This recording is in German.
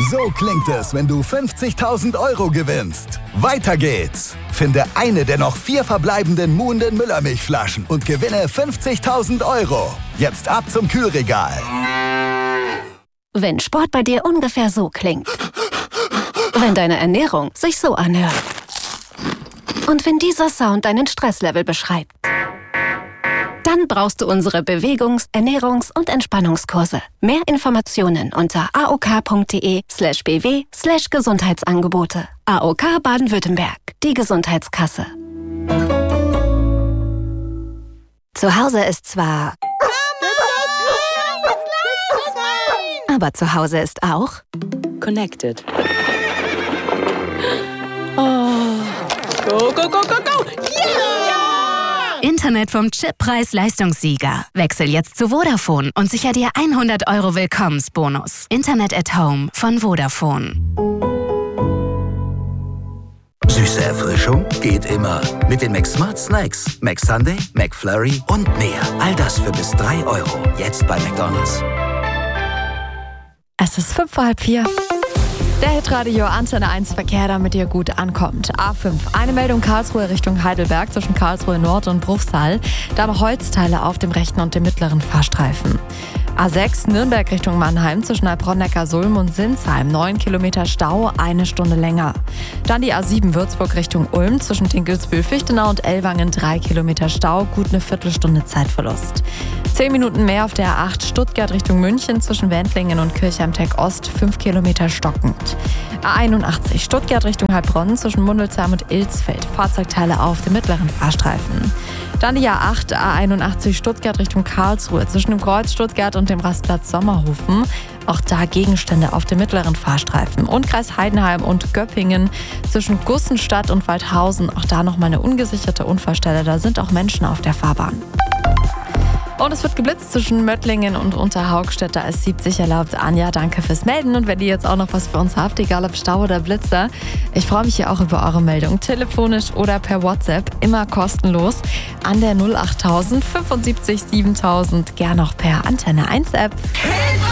So klingt es, wenn du 50.000 € gewinnst. Weiter geht's. Finde eine der noch 4 verbleibenden Muhnden Müllermilchflaschen und gewinne 50.000 €. Jetzt ab zum Kühlregal. Wenn Sport bei dir ungefähr so klingt. Wenn deine Ernährung sich so anhört. Und wenn dieser Sound deinen Stresslevel beschreibt. Dann brauchst du unsere Bewegungs-, Ernährungs- und Entspannungskurse. Mehr Informationen unter aok.de/bw/Gesundheitsangebote. AOK Baden-Württemberg, die Gesundheitskasse. Zu Hause ist zwar... Aber zu Hause ist auch... Connected. Oh. Go, go, go, go, go! Yeah! Internet vom Chippreis-Leistungssieger. Wechsel jetzt zu Vodafone und sicher dir 100 € Willkommensbonus. Internet at Home von Vodafone. Süße Erfrischung geht immer. Mit den McSmart Snacks. McSunday, McFlurry und mehr. All das für bis 3 €. Jetzt bei McDonald's. Es ist 3:55. Der Hitradio Antenne 1 Verkehr, damit ihr gut ankommt. A5. Eine Meldung Karlsruhe Richtung Heidelberg zwischen Karlsruhe Nord und Bruchsal. Da noch Holzteile auf dem rechten und dem mittleren Fahrstreifen. A6 Nürnberg Richtung Mannheim zwischen Heilbronn-Neckar-Sulm und Sinsheim. 9 Kilometer Stau, 1 Stunde länger. Dann die A7 Würzburg Richtung Ulm zwischen Tinkelsbühl-Fichtenau und Ellwangen. 3 Kilometer Stau, gut eine Viertelstunde Zeitverlust. 10 Minuten mehr auf der A8 Stuttgart Richtung München zwischen Wendlingen und Kirchheim-Tech Ost. 5 Kilometer stockend. A81 Stuttgart Richtung Heilbronn zwischen Mundelsheim und Ilsfeld. Fahrzeugteile auf dem mittleren Fahrstreifen. Dann die A8 A81 Stuttgart Richtung Karlsruhe zwischen dem Kreuz Stuttgart und dem Rastplatz Sommerhofen. Auch da Gegenstände auf dem mittleren Fahrstreifen. Und Kreis Heidenheim und Göppingen zwischen Gussenstadt und Waldhausen. Auch da nochmal eine ungesicherte Unfallstelle. Da sind auch Menschen auf der Fahrbahn. Und es wird geblitzt zwischen Möttlingen und Unterhaugstedt. Da ist 70 erlaubt. Anja, danke fürs Melden. Und wenn ihr jetzt auch noch was für uns habt, egal ob Stau oder Blitzer, ich freue mich hier auch über eure Meldung. Telefonisch oder per WhatsApp, immer kostenlos an der 08000 75 7000. Gern auch per Antenne 1 App.